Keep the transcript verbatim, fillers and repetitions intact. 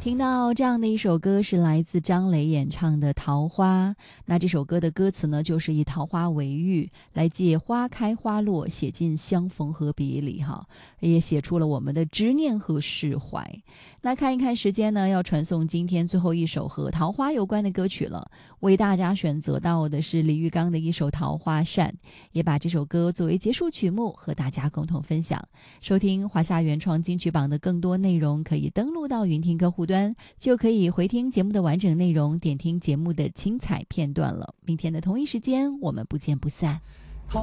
听到这样的一首歌是来自张磊演唱的《桃花》，那这首歌的歌词呢，就是以桃花为喻，来借花开花落写进相逢和别离哈，也写出了我们的执念和释怀。那看一看时间呢，要传送今天最后一首和桃花有关的歌曲了，为大家选择到的是李玉刚的一首《桃花扇》，也把这首歌作为结束曲目和大家共同分享。收听华夏原创金曲榜的更多内容，可以登录到云听客户端，就可以回听节目的完整内容，点听节目的精彩片段了。明天的同一时间，我们不见不散。